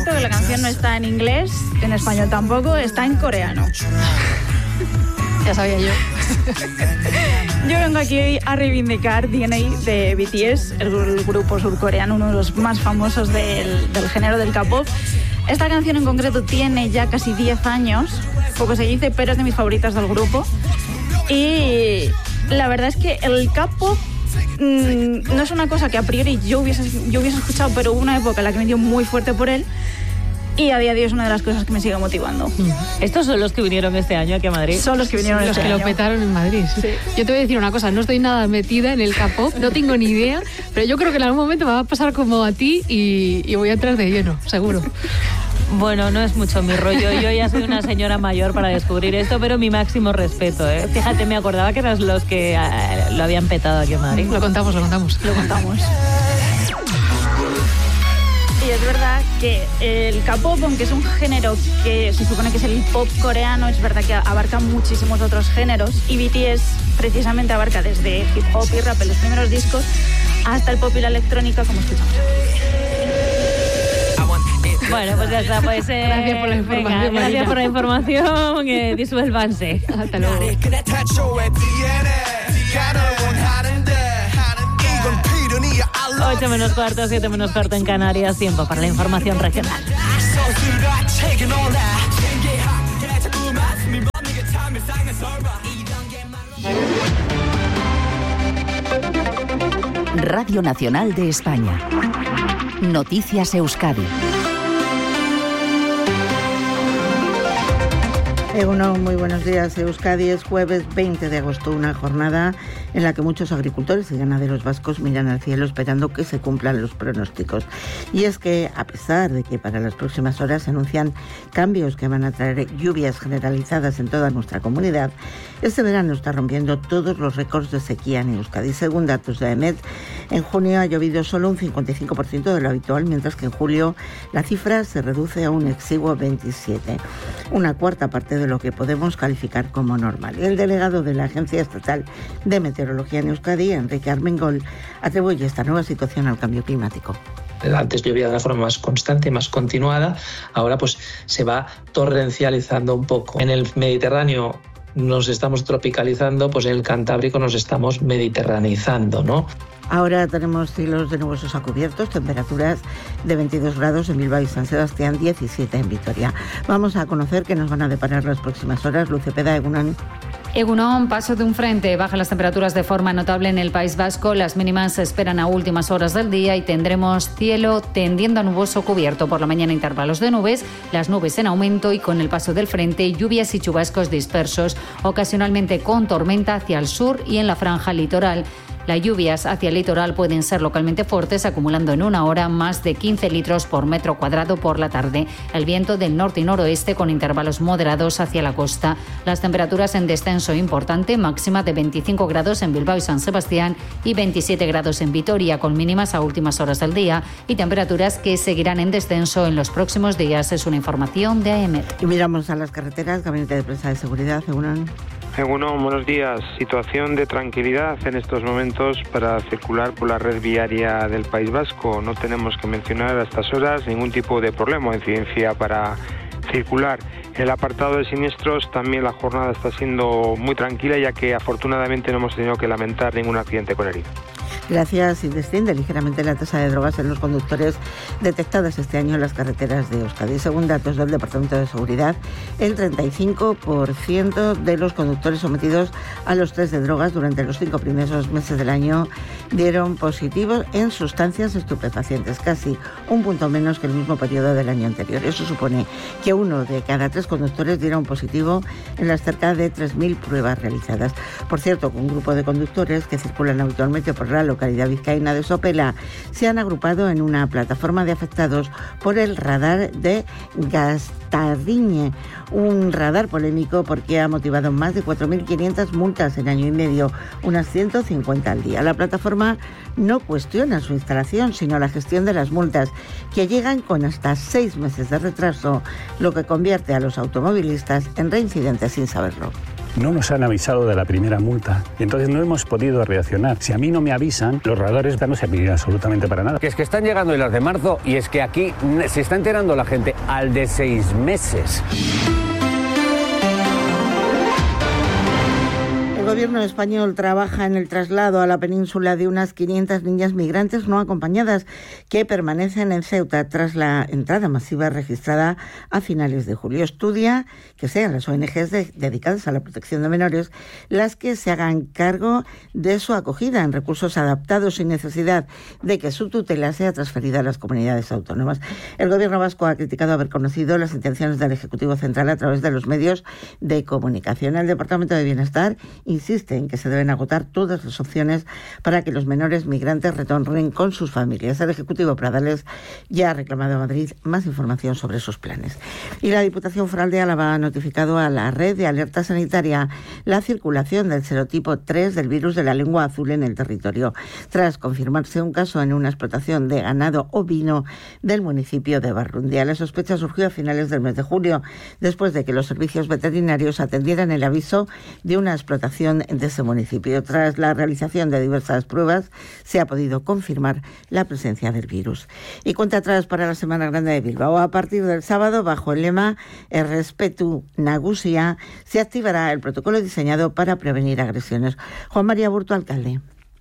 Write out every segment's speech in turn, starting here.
cierto que la canción no está en inglés, en español tampoco, está en coreano. Ya sabía yo. Yo vengo aquí a reivindicar DNA de BTS, el grupo surcoreano, uno de los más famosos del género del K-pop. Esta canción en concreto tiene ya casi 10 años, poco se dice, pero es de mis favoritas del grupo. Y la verdad es que el K-pop no es una cosa que a priori yo hubiese escuchado, pero hubo una época en la que me dio muy fuerte por él. Y a día de hoy es una de las cosas que me sigue motivando. ¿Estos son los que vinieron este año aquí a Madrid? Son los que vinieron este año. Los que lo petaron en Madrid. Sí. Yo te voy a decir una cosa, no estoy nada metida en el K-pop, no tengo ni idea, pero yo creo que en algún momento me va a pasar como a ti y voy a entrar de lleno, seguro. Bueno, no es mucho mi rollo. Yo ya soy una señora mayor para descubrir esto, pero mi máximo respeto, ¿eh? Fíjate, me acordaba que eran los que lo habían petado aquí en Madrid. Lo contamos. Y es verdad que el K-pop, aunque es un género que se supone que es el pop coreano, es verdad que abarca muchísimos otros géneros. Y BTS precisamente abarca desde hip hop y rap en los primeros discos hasta el pop y la electrónica, como escuchamos. Bueno, pues ya está. Pues, gracias por la información. Venga, gracias por la información. Disuélvanse. Hasta luego. 8 menos cuarto, 7 menos cuarto en Canarias. Tiempo para la información regional. Radio Nacional de España. Noticias Euskadi. Muy buenos días. Euskadi es jueves 20 de agosto, una jornada en la que muchos agricultores y ganaderos vascos miran al cielo esperando que se cumplan los pronósticos. Y es que, a pesar de que para las próximas horas se anuncian cambios que van a traer lluvias generalizadas en toda nuestra comunidad, este verano está rompiendo todos los récords de sequía en Euskadi. Según datos de AEMET, en junio ha llovido solo un 55% de lo habitual, mientras que en julio la cifra se reduce a un exiguo 27%, una cuarta parte de lo que podemos calificar como normal. El delegado de la Agencia Estatal de Meteorología en Euskadi, Enrique Armengol, atribuye esta nueva situación al cambio climático. Antes llovía de una forma más constante, más continuada, ahora pues se va torrencializando un poco. En el Mediterráneo nos estamos tropicalizando, pues en el Cantábrico nos estamos mediterranizando, ¿no? Ahora tenemos cielos de nubosos a cubiertos, temperaturas de 22 grados en Bilbao y San Sebastián, 17 en Vitoria. Vamos a conocer qué nos van a deparar las próximas horas. Luce Peda, Egunon. Egunon, paso de un frente. Bajan las temperaturas de forma notable en el País Vasco. Las mínimas se esperan a últimas horas del día y tendremos cielo tendiendo a nuboso cubierto. Por la mañana intervalos de nubes, las nubes en aumento y con el paso del frente, lluvias y chubascos dispersos, ocasionalmente con tormenta hacia el sur y en la franja litoral. Las lluvias hacia el litoral pueden ser localmente fuertes, acumulando en una hora más de 15 litros por metro cuadrado por la tarde. El viento del norte y noroeste con intervalos moderados hacia la costa. Las temperaturas en descenso importante, máxima de 25 grados en Bilbao y San Sebastián y 27 grados en Vitoria, con mínimas a últimas horas del día y temperaturas que seguirán en descenso en los próximos días. Es una información de AEMET. Y miramos a las carreteras, Gabinete de Prensa de Seguridad, Egunon. Egunon, buenos días. Situación de tranquilidad en estos momentos para circular por la red viaria del País Vasco. No tenemos que mencionar a estas horas ningún tipo de problema o incidencia para circular. En el apartado de siniestros también la jornada está siendo muy tranquila, ya que afortunadamente no hemos tenido que lamentar ningún accidente con herido. Gracias, y desciende ligeramente la tasa de drogas en los conductores detectadas este año en las carreteras de Euskadi. Según datos del Departamento de Seguridad, el 35% de los conductores sometidos a los test de drogas durante los 5 primeros meses del año dieron positivos en sustancias estupefacientes, casi un punto menos que el mismo periodo del año anterior. Eso supone que 1 de cada 3 conductores dieron positivo en las cerca de 3.000 pruebas realizadas. Por cierto, un grupo de conductores que circulan habitualmente por la localidad vizcaína de Sopela se han agrupado en una plataforma de afectados por el radar de Gastariñe, un radar polémico porque ha motivado más de 4.500 multas en año y medio, unas 150 al día. La plataforma no cuestiona su instalación, sino la gestión de las multas, que llegan con hasta 6 meses de retraso, lo que convierte a los automovilistas en reincidentes sin saberlo. no nos han avisado de la primera multa. Y entonces no hemos podido reaccionar. Si a mí no me avisan, los radares no servirán absolutamente para nada. Que es que están llegando las de marzo y es que aquí se está enterando la gente al de 6 meses. El gobierno español trabaja en el traslado a la península de unas 500 niñas migrantes no acompañadas que permanecen en Ceuta tras la entrada masiva registrada a finales de julio. Estudia que sean las ONGs dedicadas a la protección de menores las que se hagan cargo de su acogida en recursos adaptados sin necesidad de que su tutela sea transferida a las comunidades autónomas. El gobierno vasco ha criticado haber conocido las intenciones del Ejecutivo Central a través de los medios de comunicación. El Departamento de Bienestar insiste en que se deben agotar todas las opciones para que los menores migrantes retornen con sus familias. El Ejecutivo Pradales ya ha reclamado a Madrid más información sobre sus planes. Y la Diputación Foral de Álava ha notificado a la red de alerta sanitaria la circulación del serotipo 3 del virus de la lengua azul en el territorio, tras confirmarse un caso en una explotación de ganado ovino del municipio de Barrundia. La sospecha surgió a finales del mes de julio, después de que los servicios veterinarios atendieran el aviso de una explotación de ese municipio. Tras la realización de diversas pruebas, se ha podido confirmar la presencia del virus. Y cuenta atrás para la Semana Grande de Bilbao. A partir del sábado, bajo el lema Errespetu Nagusia, se activará el protocolo diseñado para prevenir agresiones. Juan María Burto, alcalde.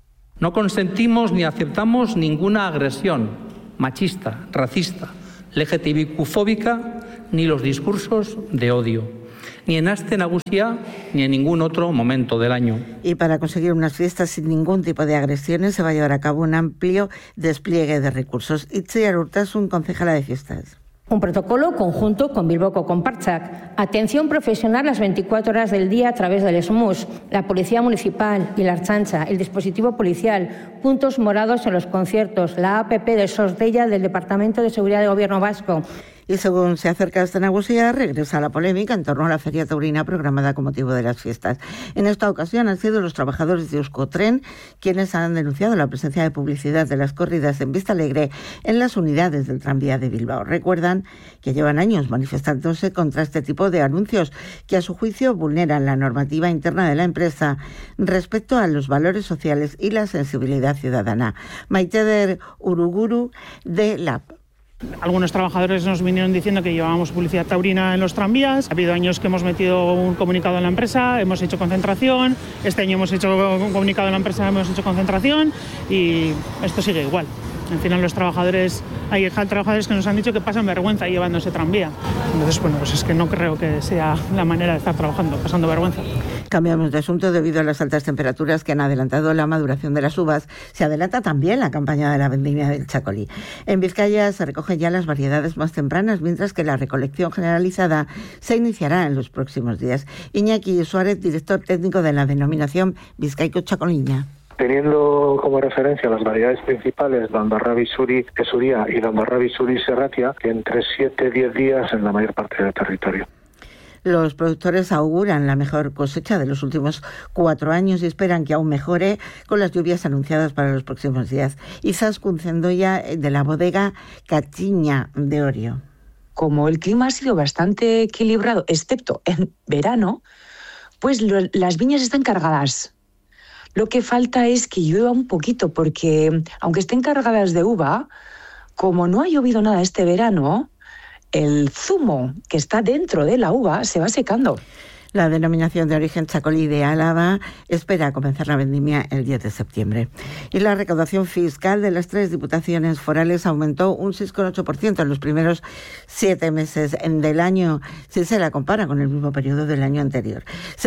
No consentimos ni aceptamos ninguna agresión machista, racista, LGTBIQ-fóbica, ni los discursos de odio, ni en Aste Nagusia ni en ningún otro momento del año. Y para conseguir unas fiestas sin ningún tipo de agresiones se va a llevar a cabo un amplio despliegue de recursos. Itziar Urtasun, concejala de fiestas. Un protocolo conjunto con Bilboko Konpartsak. Atención profesional las 24 horas del día a través del SMUS, la Policía Municipal y la Ertzaintza, el dispositivo policial, puntos morados en los conciertos, la APP de Sosdella del Departamento de Seguridad del Gobierno Vasco. Y según se acerca esta Nagusia, regresa la polémica en torno a la feria taurina programada con motivo de las fiestas. En esta ocasión han sido los trabajadores de Euskotren quienes han denunciado la presencia de publicidad de las corridas en Vistalegre en las unidades del tranvía de Bilbao. Recuerdan que llevan años manifestándose contra este tipo de anuncios que a su juicio vulneran la normativa interna de la empresa respecto a los valores sociales y la sensibilidad ciudadana. Maiteder Uruguru de LAB. Algunos trabajadores nos vinieron diciendo que llevábamos publicidad taurina en los tranvías. Ha habido años que hemos metido un comunicado en la empresa, hemos hecho concentración. Este año hemos hecho un comunicado en la empresa, hemos hecho concentración y esto sigue igual. Al final los trabajadores, hay trabajadores que nos han dicho que pasan vergüenza llevando ese tranvía. Entonces, bueno, pues es que no creo que sea la manera de estar trabajando, pasando vergüenza. Cambiamos de asunto. Debido a las altas temperaturas que han adelantado la maduración de las uvas, se adelanta también la campaña de la vendimia del Chacolí. En Vizcaya se recogen ya las variedades más tempranas, mientras que la recolección generalizada se iniciará en los próximos días. Iñaki Suárez, director técnico de la denominación Bizkaiko Chacoliña. Teniendo como referencia las variedades principales, la Ondarrabi Suri Esuria y la Ondarrabi Suri Serratia, que entre 7 y 10 días en la mayor parte del territorio. Los productores auguran la mejor cosecha de los últimos 4 años y esperan que aún mejore con las lluvias anunciadas para los próximos días. Izaskun Zendoia, de la bodega Cachiña de Orio. Como el clima ha sido bastante equilibrado, excepto en verano, pues las viñas están cargadas. Lo que falta es que llueva un poquito, porque aunque estén cargadas de uva, como no ha llovido nada este verano, el zumo que está dentro de la uva se va secando. La denominación de origen Chacolí de Álava espera comenzar la vendimia el 10 de septiembre. Y la recaudación fiscal de las 3 diputaciones forales aumentó un 6,8% en los primeros 7 meses del año, si se la compara con el mismo periodo del año anterior.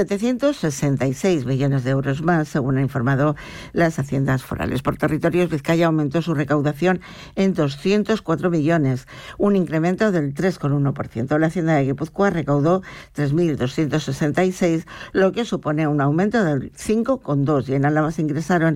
766 millones de euros más, según ha informado las haciendas forales. Por territorios, Vizcaya aumentó su recaudación en 204 millones, un incremento del 3,1%. La hacienda de Guipúzcoa recaudó 3.266, lo que supone un aumento del 5,2%. Y en Álava se ingresaron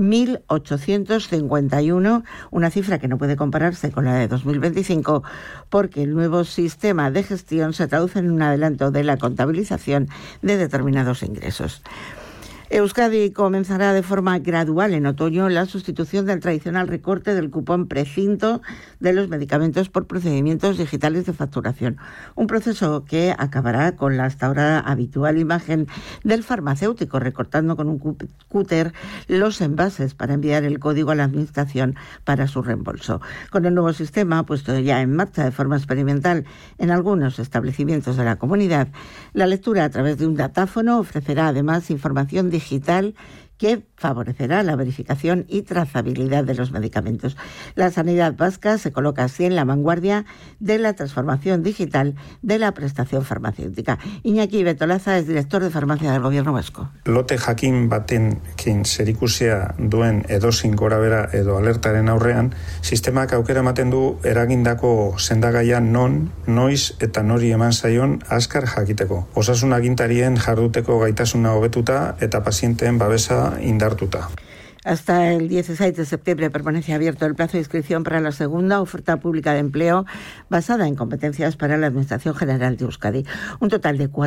1.851, una cifra que no puede compararse con la de 2025, porque el nuevo sistema de gestión se traduce en un adelanto de la contabilización de determinados ingresos. Euskadi comenzará de forma gradual en otoño la sustitución del tradicional recorte del cupón precinto de los medicamentos por procedimientos digitales de facturación. Un proceso que acabará con la hasta ahora habitual imagen del farmacéutico recortando con un cúter los envases para enviar el código a la administración para su reembolso. Con el nuevo sistema, puesto ya en marcha de forma experimental en algunos establecimientos de la comunidad, la lectura a través de un datáfono ofrecerá además información digital que favorecerá la verificación y trazabilidad de los medicamentos. La sanidad vasca se coloca así en la vanguardia de la transformación digital de la prestación farmacéutica. Iñaki Betolaza es director de farmacia del Gobierno vasco. Lote jakin batekin zerikusia duen edozein gorabehera edo alertaren aurrean, sistemak aukera ematen du eragindako sendagaia non, noiz eta nori eman zaion azkar jakiteko. Osasun agintarien jarduteko gaitasuna hobetuta eta pazienteen babesa indartuta. Hasta el 16 de septiembre permanece abierto el plazo de inscripción para la segunda oferta pública de empleo basada en competencias para la Administración General de Euskadi. Un total de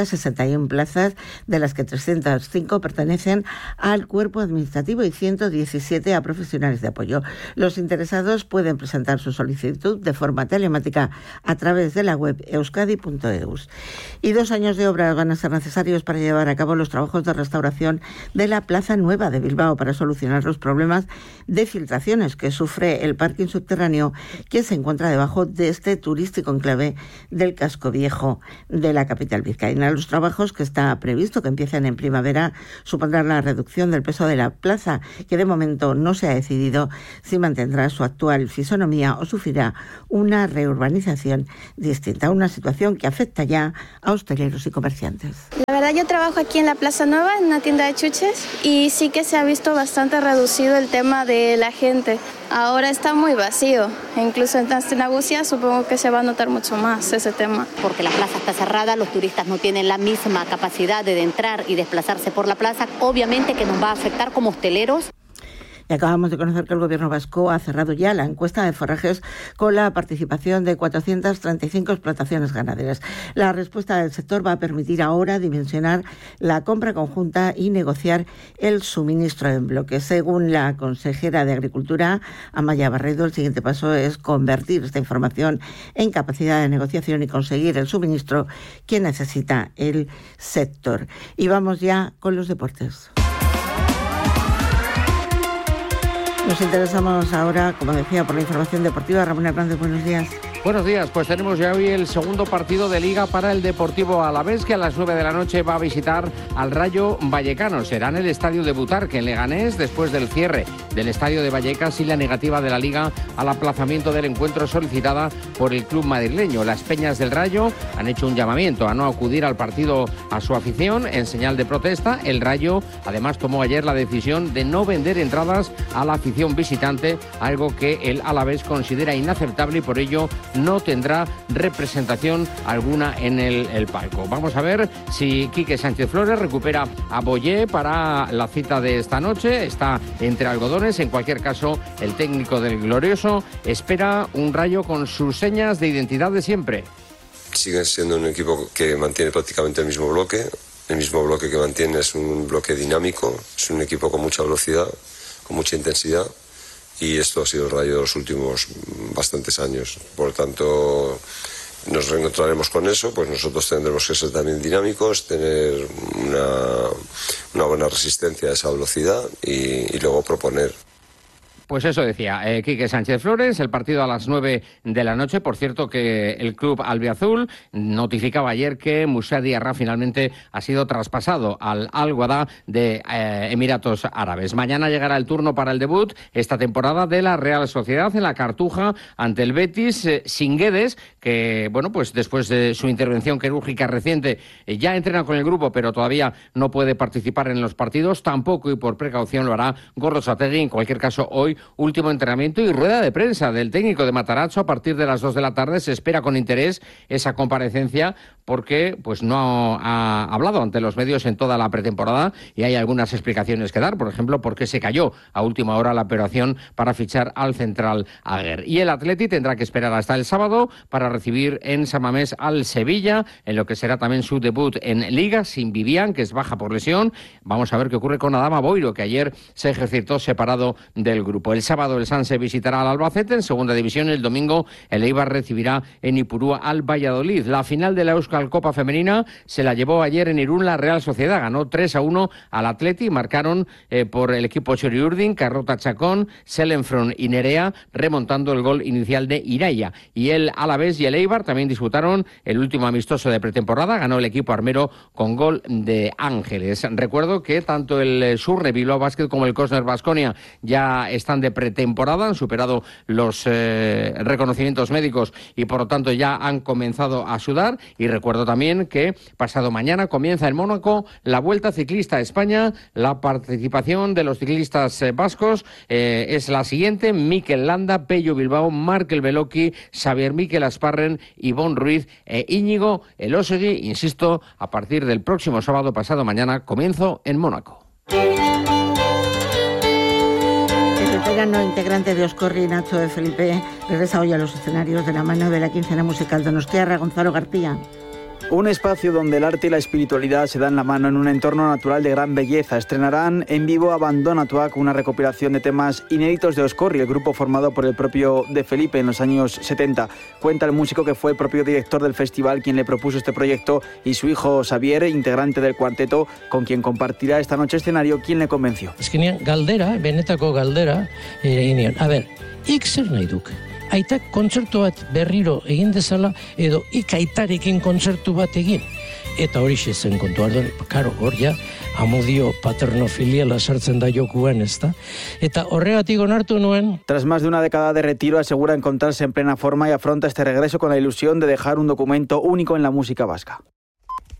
461 plazas, de las que 305 pertenecen al cuerpo administrativo y 117 a profesionales de apoyo. Los interesados pueden presentar su solicitud de forma telemática a través de la web euskadi.eus. Y 2 años de obra van a ser necesarios para llevar a cabo los trabajos de restauración de la Plaza Nueva de Bilbao para solucionar los problemas de filtraciones que sufre el parking subterráneo que se encuentra debajo de este turístico enclave del casco viejo de la capital vizcaína. Los trabajos, que está previsto que empiecen en primavera, supondrán la reducción del peso de la plaza, que de momento no se ha decidido si mantendrá su actual fisonomía o sufrirá una reurbanización distinta, una situación que afecta ya a hosteleros y comerciantes. La verdad, yo trabajo aquí en la Plaza Nueva, en una tienda de chuches, y sí que se ha visto bastante reducido el tema de la gente. Ahora está muy vacío, incluso en Nagusia supongo que se va a notar mucho más ese tema. Porque la plaza está cerrada, los turistas no tienen la misma capacidad de entrar y desplazarse por la plaza, obviamente que nos va a afectar como hosteleros. Y acabamos de conocer que el Gobierno vasco ha cerrado ya la encuesta de forrajes con la participación de 435 explotaciones ganaderas. La respuesta del sector va a permitir ahora dimensionar la compra conjunta y negociar el suministro en bloque. Según la consejera de Agricultura, Amaya Barredo, el siguiente paso es convertir esta información en capacidad de negociación y conseguir el suministro que necesita el sector. Y vamos ya con los deportes. Nos interesamos ahora, como decía, por la información deportiva. Ramón Hernández, buenos días. Buenos días, pues tenemos ya hoy el segundo partido de Liga para el Deportivo Alavés, que a las 9 de la noche va a visitar al Rayo Vallecano. Será en el estadio de Butarque, en Leganés, después del cierre del estadio de Vallecas y la negativa de la Liga al aplazamiento del encuentro solicitada por el club madrileño. Las Peñas del Rayo han hecho un llamamiento a no acudir al partido a su afición en señal de protesta. El Rayo además tomó ayer la decisión de no vender entradas a la afición visitante, algo que el Alavés considera inaceptable y por ello no tendrá representación alguna en el palco. Vamos a ver si Quique Sánchez Flores recupera a Boyé para la cita de esta noche. Está entre algodones. En cualquier caso, el técnico del Glorioso espera un Rayo con sus señas de identidad de siempre. Siguen siendo un equipo que mantiene prácticamente el mismo bloque. El mismo bloque que mantiene es un bloque dinámico. Es un equipo con mucha velocidad, con mucha intensidad. Y esto ha sido el Rayo de los últimos bastantes años. Por lo tanto, nos reencontraremos con eso, pues nosotros tendremos que ser también dinámicos, tener una buena resistencia a esa velocidad y luego proponer. Pues eso decía Quique Sánchez Flores, el partido a las 9 de la noche. Por cierto que el club albiazul notificaba ayer que Moussa Diarra finalmente ha sido traspasado al Al-Wahda de Emiratos Árabes. Mañana llegará el turno para el debut esta temporada de la Real Sociedad en la Cartuja ante el Betis. Sin Guedes, que bueno, pues después de su intervención quirúrgica reciente ya entrena con el grupo, pero todavía no puede participar en los partidos. Tampoco, y por precaución, lo hará Gorrotxategi. En cualquier caso, hoy último entrenamiento y rueda de prensa del técnico de Matarazzo a partir de las 2 de la tarde. Se espera con interés esa comparecencia porque pues no ha hablado ante los medios en toda la pretemporada y hay algunas explicaciones que dar. Por ejemplo, por qué se cayó a última hora la operación para fichar al central Aguer. Y el Atleti tendrá que esperar hasta el sábado para recibir en San Mamés al Sevilla, en lo que será también su debut en Liga, sin Vivian, que es baja por lesión. Vamos a ver qué ocurre con Adama Boiro, que ayer se ejercitó separado del grupo. El sábado el Sanse visitará al Albacete en segunda división. El domingo el Eibar recibirá en Ipurúa al Valladolid. La final de la Euskal Copa Femenina se la llevó ayer en Irún la Real Sociedad. Ganó 3-1 al Atleti. Marcaron por el equipo Txuri-Urdin, Carrota Chacón, Selenfron y Nerea, remontando el gol inicial de Iraya. Y el Alavés y el Eibar también disputaron el último amistoso de pretemporada. Ganó el equipo armero con gol de Ángeles. Recuerdo que tanto el Surne Bilbao Basket como el Cosner Baskonia ya están de pretemporada, han superado los reconocimientos médicos y por lo tanto ya han comenzado a sudar. Y recuerdo también que pasado mañana comienza en Mónaco la Vuelta Ciclista a España. La participación de los ciclistas vascos es la siguiente: Mikel Landa, Pello Bilbao, Markel Beloki, Xavier Mikel Asparren, Ivonne Ruiz e Íñigo Elósegui. Insisto, a partir del próximo sábado, pasado mañana, comienzo en Mónaco. El veterano integrante de Oscorri, Nacho de Felipe, regresa hoy a los escenarios de la mano de la quincena musical donostiarra. Gonzalo García. Un espacio donde el arte y la espiritualidad se dan la mano en un entorno natural de gran belleza. Estrenarán en vivo Abandonatuak, una recopilación de temas inéditos de Oscorri, el grupo formado por el propio De Felipe en los años 70. Cuenta el músico que fue el propio director del festival quien le propuso este proyecto y su hijo Xavier, integrante del cuarteto, con quien compartirá esta noche escenario, quien le convenció. Eskenean galdera, benetako galdera, egin a ver, ik zer nahi duk? Aitak kontzertu bat berriro egin dezala, edo ik aitarekin kontzertu bat egin. Eta horixe zen kontu arduan, karo, hor ja, amodio paternofiliala sartzen da jokuan, ezta? Eta horregatik onartu nuen. Tras más de una década de retiro, asegura encontrarse en plena forma y afronta este regreso con la ilusión de dejar un documento único en la música vasca.